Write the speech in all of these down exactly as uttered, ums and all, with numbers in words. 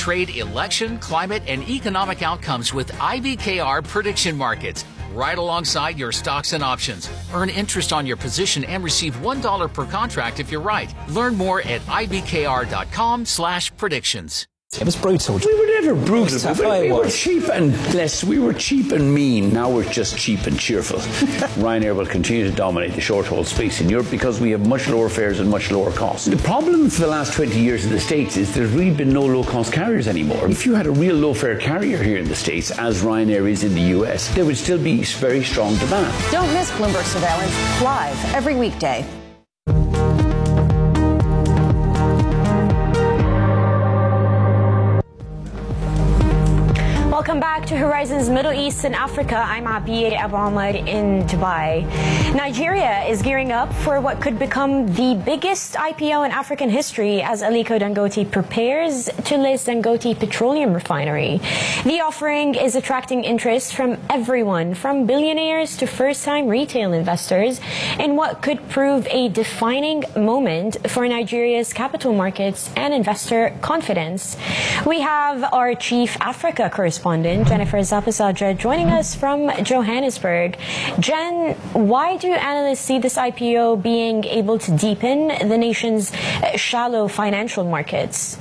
trade, election, climate, and economic outcomes with I B K R prediction markets. Right alongside your stocks and options. Earn interest on your position and receive one dollar per contract if you're right. Learn more at ibkr.com slash predictions. It was brutal. We were never brutal. Tough, we, oh, we it were was. cheap and less. We were cheap and mean. Now we're just cheap and cheerful. Ryanair will continue to dominate the short-haul space in Europe because we have much lower fares and much lower costs. The problem for the last twenty years in the States is there's really been no low-cost carriers anymore. If you had a real low-fare carrier here in the States, as Ryanair is in the U S, there would still be very strong demand. Don't miss Bloomberg Surveillance live every weekday. Welcome back to Horizons Middle East and Africa. I'm Abir Abamar in Dubai. Nigeria is gearing up for what could become the biggest I P O in African history as Aliko Dangote prepares to list Dangote Petroleum Refinery. The offering is attracting interest from everyone, from billionaires to first-time retail investors, in what could prove a defining moment for Nigeria's capital markets and investor confidence. We have our chief Africa correspondent, Jennifer Zapasadra, joining us from Johannesburg. Jen, why do analysts see this I P O being able to deepen the nation's shallow financial markets?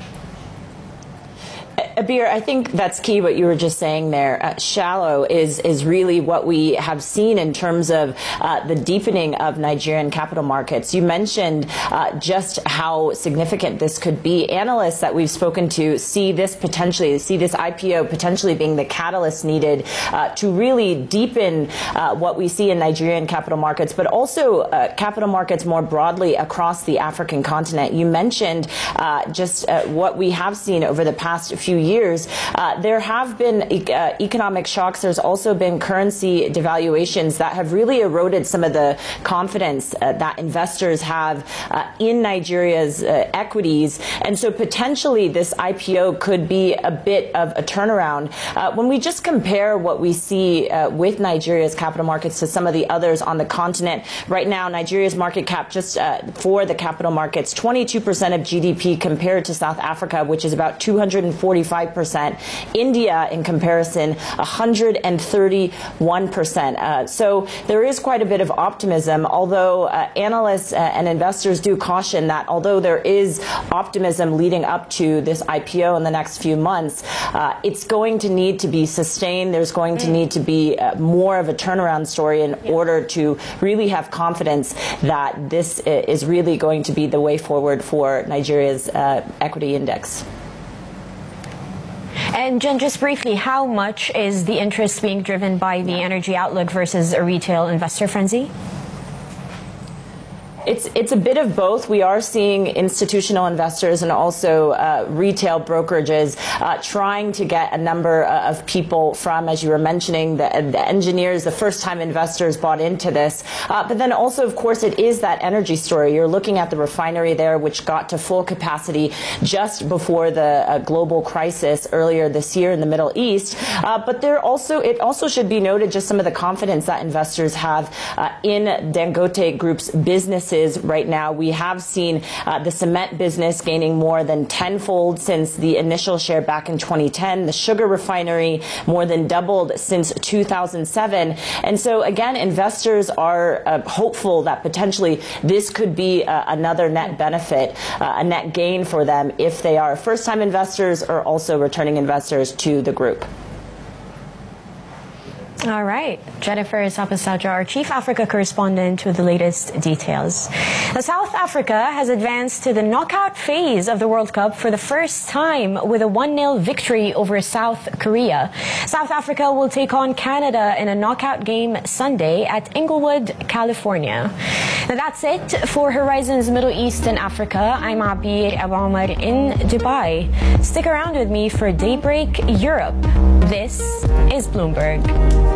Abir, I think that's key what you were just saying there. Uh, shallow is is really what we have seen in terms of uh, the deepening of Nigerian capital markets. You mentioned uh, just how significant this could be. Analysts that we've spoken to see this potentially, see this I P O potentially being the catalyst needed uh, to really deepen uh, what we see in Nigerian capital markets, but also uh, capital markets more broadly across the African continent. You mentioned uh, just uh, what we have seen over the past few years. Uh, there have been e- uh, economic shocks. There's also been currency devaluations that have really eroded some of the confidence uh, that investors have uh, in Nigeria's uh, equities. And so potentially this I P O could be a bit of a turnaround. Uh, when we just compare what we see uh, with Nigeria's capital markets to some of the others on the continent, right now Nigeria's market cap just uh, for the capital markets, twenty-two percent of G D P compared to South Africa, which is about two hundred forty-five percent. India, in comparison, one hundred thirty-one percent. Uh, so there is quite a bit of optimism, although uh, analysts uh, and investors do caution that although there is optimism leading up to this I P O in the next few months, uh, it's going to need to be sustained. There's going to need to be uh, more of a turnaround story in yeah. order to really have confidence that this is really going to be the way forward for Nigeria's uh, equity index. And Jen, just briefly, how much is the interest being driven by the energy outlook versus a retail investor frenzy? It's it's a bit of both. We are seeing institutional investors and also uh, retail brokerages uh, trying to get a number of people from, as you were mentioning, the, the engineers, the first-time investors bought into this. Uh, but then also, of course, it is that energy story. You're looking at the refinery there, which got to full capacity just before the uh, global crisis earlier this year in the Middle East. Uh, but there also, it also should be noted just some of the confidence that investors have uh, in Dangote Group's businesses. Right now, we have seen uh, the cement business gaining more than tenfold since the initial share back in twenty ten. The sugar refinery more than doubled since two thousand seven. And so, again, investors are uh, hopeful that potentially this could be uh, another net benefit, uh, a net gain for them if they are first-time investors or also returning investors to the group. All right. Jennifer Zapasadra, our chief Africa correspondent, with the latest details. Now, South Africa has advanced to the knockout phase of the World Cup for the first time with a one nil victory over South Korea. South Africa will take on Canada in a knockout game Sunday at Inglewood, California. Now, that's it for Horizons Middle East and Africa. I'm Abir Abamar in Dubai. Stick around with me for Daybreak Europe. This is Bloomberg.